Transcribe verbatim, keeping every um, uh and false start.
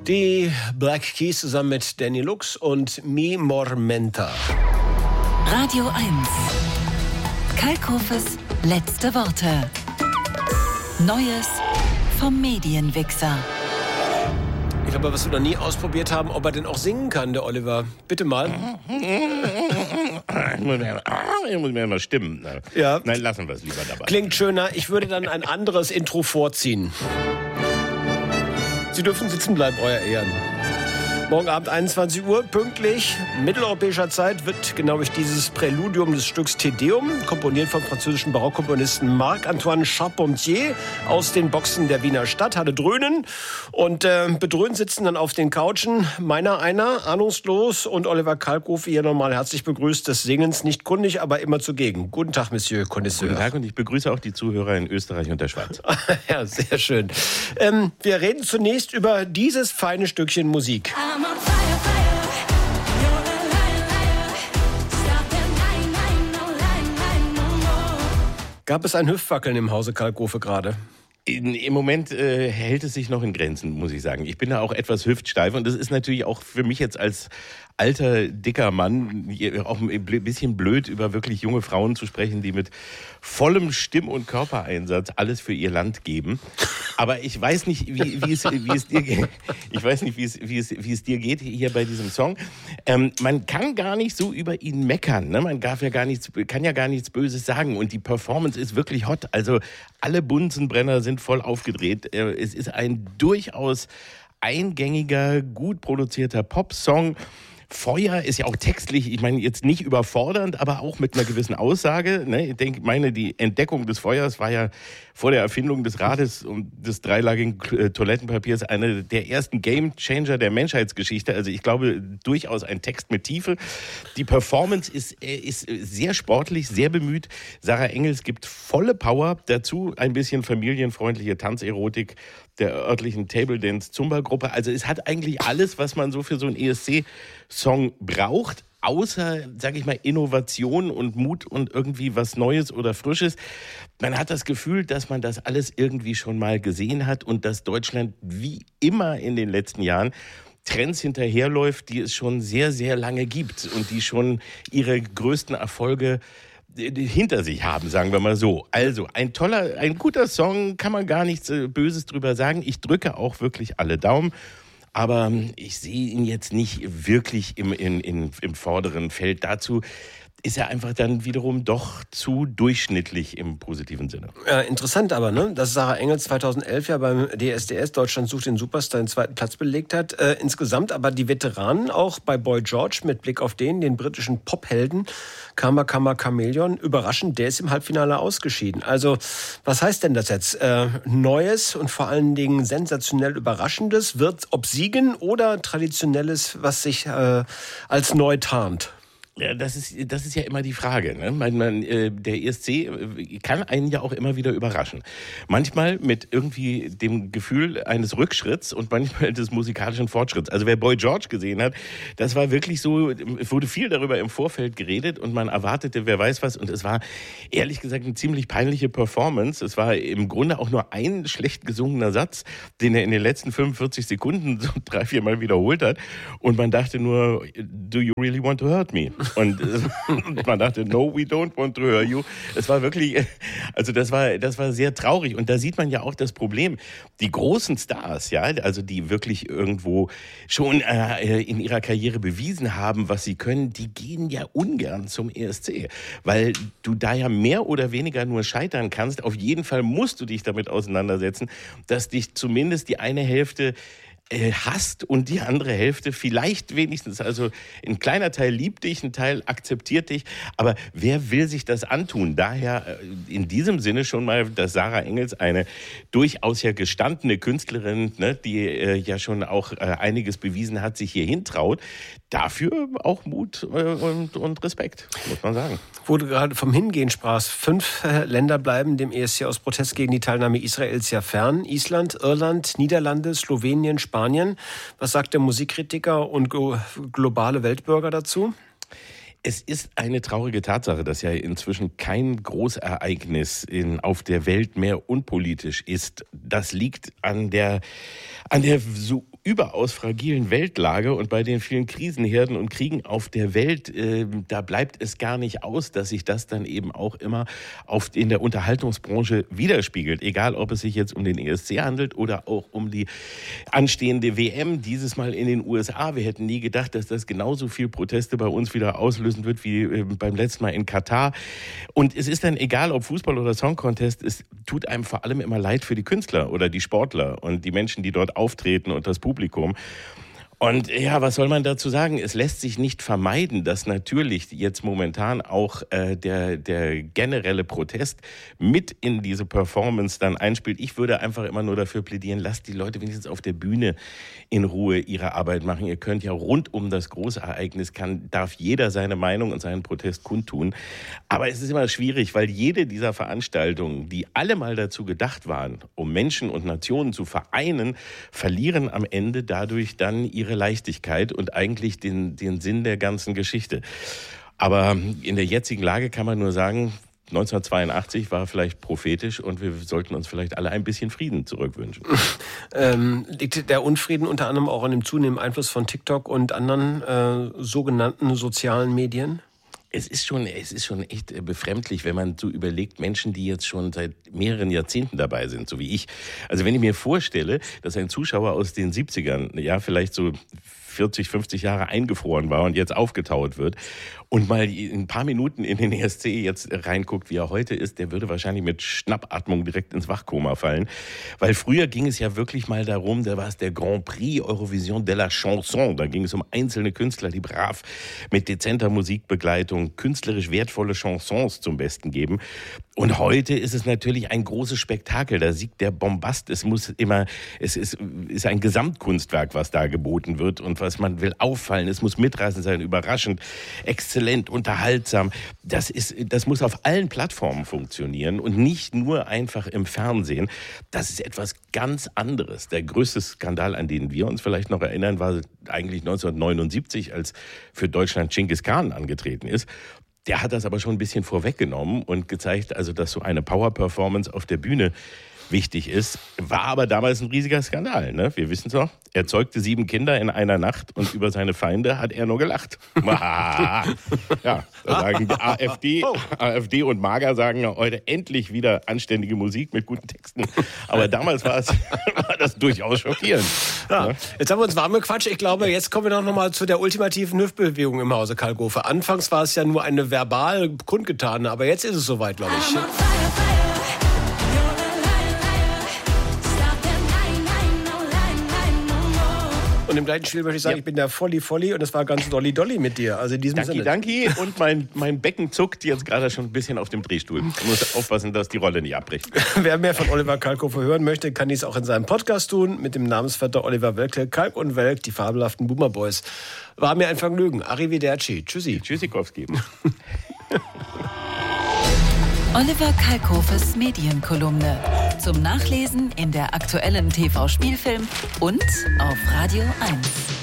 Die Black Keys zusammen mit Danny Lux und Mi Mormenta. Radio eins. Kalkhofes letzte Worte. Neues vom Medienwichser. Ich glaube, was wir noch nie ausprobiert haben, ob er denn auch singen kann, der Oliver. Bitte mal. Ich muss mir, ich muss mir mal stimmen. Ja. Nein, lassen wir es lieber dabei. Klingt schöner. Ich würde dann ein anderes Intro vorziehen. Sie dürfen sitzen bleiben, euer Ehren. Morgen Abend einundzwanzig Uhr, pünktlich, mitteleuropäischer Zeit, wird genau durch dieses Präludium des Stücks Te Deum, komponiert vom französischen Barockkomponisten Marc-Antoine Charpentier aus den Boxen der Wiener Stadthalle dröhnen. Und äh, bedröhnt sitzen dann auf den Couchen meiner einer, ahnungslos, und Oliver Kalkofe hier nochmal herzlich begrüßt, des Singens nicht kundig, aber immer zugegen. Guten Tag, Monsieur Connoisseur. Guten Tag, und ich begrüße auch die Zuhörer in Österreich und der Schweiz. Ja, sehr schön. Ähm, wir reden zunächst über dieses feine Stückchen Musik. Gab es ein Hüftwackeln im Hause Kalkofe gerade? Im Moment äh, hält es sich noch in Grenzen, muss ich sagen. Ich bin da auch etwas hüftsteif und das ist natürlich auch für mich jetzt als alter, dicker Mann auch ein bisschen blöd, über wirklich junge Frauen zu sprechen, die mit vollem Stimm- und Körpereinsatz alles für ihr Land geben. Aber ich weiß nicht, wie, wie, es, wie es dir geht. Ich weiß nicht, wie es, wie es, wie es dir geht hier bei diesem Song. Ähm, man kann gar nicht so über ihn meckern, ne? Man darf ja gar nichts, kann ja gar nichts Böses sagen. Und die Performance ist wirklich hot. Also alle Bunsenbrenner sind voll aufgedreht. Es ist ein durchaus eingängiger, gut produzierter Popsong. Feuer ist ja auch textlich, ich meine, jetzt nicht überfordernd, aber auch mit einer gewissen Aussage. Ne? Ich denke, meine, die Entdeckung des Feuers war ja vor der Erfindung des Rades und des dreilagigen Toilettenpapiers eine der ersten Gamechanger der Menschheitsgeschichte. Also ich glaube, durchaus ein Text mit Tiefe. Die Performance ist, ist sehr sportlich, sehr bemüht. Sarah Engels gibt volle Power. Dazu ein bisschen familienfreundliche Tanzerotik der örtlichen Table Dance Zumba Gruppe. Also es hat eigentlich alles, was man so für so einen E S C-Song braucht, außer, sag ich mal, Innovation und Mut und irgendwie was Neues oder Frisches. Man hat das Gefühl, dass man das alles irgendwie schon mal gesehen hat und dass Deutschland wie immer in den letzten Jahren Trends hinterherläuft, die es schon sehr, sehr lange gibt und die schon ihre größten Erfolge hinter sich haben, sagen wir mal so. Also, ein toller, ein guter Song, kann man gar nichts Böses drüber sagen. Ich drücke auch wirklich alle Daumen, aber ich sehe ihn jetzt nicht wirklich im, in, in, im vorderen Feld. Dazu ist er einfach dann wiederum doch zu durchschnittlich im positiven Sinne. Ja, interessant aber, ne, dass Sarah Engels zweitausendelf ja beim D S D S Deutschland sucht den Superstar den zweiten Platz belegt hat. Äh, insgesamt aber die Veteranen auch bei Boy George mit Blick auf den, den britischen Pophelden Kama Kama Chameleon, überraschend, der ist im Halbfinale ausgeschieden. Also, was heißt denn das jetzt? Äh, Neues und vor allen Dingen sensationell Überraschendes wird obsiegen oder Traditionelles, was sich äh, als neu tarnt? Ja, das ist, das ist ja immer die Frage. Ne? Man, man, äh, der E S C kann einen ja auch immer wieder überraschen. Manchmal mit irgendwie dem Gefühl eines Rückschritts und manchmal des musikalischen Fortschritts. Also wer Boy George gesehen hat, das war wirklich so, es wurde viel darüber im Vorfeld geredet und man erwartete, wer weiß was. Und es war ehrlich gesagt eine ziemlich peinliche Performance. Es war im Grunde auch nur ein schlecht gesungener Satz, den er in den letzten fünfundvierzig Sekunden so drei, vier Mal wiederholt hat. Und man dachte nur, do you really want to hurt me? Und man dachte, no, we don't want to hurt you. Es war wirklich, also das war, das war sehr traurig. Und da sieht man ja auch das Problem. Die großen Stars, ja, also die wirklich irgendwo schon äh, in ihrer Karriere bewiesen haben, was sie können, die gehen ja ungern zum E S C. Weil du da ja mehr oder weniger nur scheitern kannst. Auf jeden Fall musst du dich damit auseinandersetzen, dass dich zumindest die eine Hälfte hasst und die andere Hälfte vielleicht wenigstens, also ein kleiner Teil liebt dich, ein Teil akzeptiert dich, aber wer will sich das antun? Daher in diesem Sinne schon mal, dass Sarah Engels eine durchaus ja gestandene Künstlerin, ne, die äh, ja schon auch äh, einiges bewiesen hat, sich hier hintraut, dafür auch Mut äh, und, und Respekt, muss man sagen. Wo du gerade vom Hingehen sprachst, fünf äh, Länder bleiben dem E S C aus Protest gegen die Teilnahme Israels ja fern. Island, Irland, Niederlande, Slowenien, Spanien. Was sagt der Musikkritiker und globale Weltbürger dazu? Es ist eine traurige Tatsache, dass ja inzwischen kein Großereignis in, auf der Welt mehr unpolitisch ist. Das liegt an der, an der so überaus fragilen Weltlage und bei den vielen Krisenherden und Kriegen auf der Welt. Äh, da bleibt es gar nicht aus, dass sich das dann eben auch immer auf, in der Unterhaltungsbranche widerspiegelt. Egal, ob es sich jetzt um den E S C handelt oder auch um die anstehende W M, dieses Mal in den U S A. Wir hätten nie gedacht, dass das genauso viel Proteste bei uns wieder auslösen wird wie äh, beim letzten Mal in Katar. Und es ist dann egal, ob Fußball oder Song Contest, es tut einem vor allem immer leid für die Künstler oder die Sportler und die Menschen, die dort auftreten und das Publikum. Und ja, was soll man dazu sagen? Es lässt sich nicht vermeiden, dass natürlich jetzt momentan auch äh, der, der generelle Protest mit in diese Performance dann einspielt. Ich würde einfach immer nur dafür plädieren, lasst die Leute wenigstens auf der Bühne in Ruhe ihre Arbeit machen. Ihr könnt ja rund um das Großereignis, kann, darf jeder seine Meinung und seinen Protest kundtun. Aber es ist immer schwierig, weil jede dieser Veranstaltungen, die alle mal dazu gedacht waren, um Menschen und Nationen zu vereinen, verlieren am Ende dadurch dann ihre ihre Leichtigkeit und eigentlich den, den Sinn der ganzen Geschichte. Aber in der jetzigen Lage kann man nur sagen, neunzehnhundertzweiundachtzig war vielleicht prophetisch und wir sollten uns vielleicht alle ein bisschen Frieden zurückwünschen. Ähm, liegt der Unfrieden unter anderem auch an dem zunehmenden Einfluss von TikTok und anderen äh, sogenannten sozialen Medien? Es ist schon, es ist schon echt befremdlich, wenn man so überlegt, Menschen, die jetzt schon seit mehreren Jahrzehnten dabei sind, so wie ich. Also wenn ich mir vorstelle, dass ein Zuschauer aus den siebzigern, ja, vielleicht so vierzig, fünfzig Jahre eingefroren war und jetzt aufgetaut wird und mal ein paar Minuten in den E S C jetzt reinguckt, wie er heute ist, der würde wahrscheinlich mit Schnappatmung direkt ins Wachkoma fallen. Weil früher ging es ja wirklich mal darum, da war es der Grand Prix Eurovision de la Chanson. Da ging es um einzelne Künstler, die brav mit dezenter Musikbegleitung künstlerisch wertvolle Chansons zum Besten geben. Und heute ist es natürlich ein großes Spektakel. Da siegt der Bombast. Es muss immer, es ist, ist ein Gesamtkunstwerk, was da geboten wird und was man will auffallen. Es muss mitreißend sein, überraschend, exzellent, unterhaltsam. Das ist, das muss auf allen Plattformen funktionieren und nicht nur einfach im Fernsehen. Das ist etwas ganz anderes. Der größte Skandal, an den wir uns vielleicht noch erinnern, war eigentlich neunzehnhundertneunundsiebzig, als für Deutschland Genghis Khan angetreten ist. Der hat das aber schon ein bisschen vorweggenommen und gezeigt, also dass so eine Power-Performance auf der Bühne wichtig ist. War aber damals ein riesiger Skandal. Ne? Wir wissen es noch. Er zeugte sieben Kinder in einer Nacht und über seine Feinde hat er nur gelacht. Ja, da sagen die AfD, AfD und Mager sagen ja heute endlich wieder anständige Musik mit guten Texten. Aber damals war, es, war das durchaus schockierend. Ja, jetzt haben wir uns warm gequatscht. Ich glaube, jetzt kommen wir doch noch mal zu der ultimativen Hüftbewegung im Hause Kalkofe. Anfangs war es ja nur eine verbal kundgetane, aber jetzt ist es soweit, glaube ich. Und im gleichen Spiel möchte ich sagen, ja. Ich bin der Volli Volli und es war ganz Dolly Dolly mit dir. Also in diesem Danke, Sinne. danke. Und mein, mein Becken zuckt jetzt gerade schon ein bisschen auf dem Drehstuhl. Ich muss aufpassen, dass die Rolle nicht abbricht. Wer mehr von Oliver Kalkofe hören möchte, kann dies auch in seinem Podcast tun mit dem Namensvetter Oliver Welke. Kalk und Welk, die fabelhaften Boomer Boys. War mir ein Vergnügen. Arrivederci. Tschüssi. Tschüssikowski. Oliver Kalkofes Medienkolumne. Zum Nachlesen in der aktuellen T V-Spielfilm und auf Radio eins.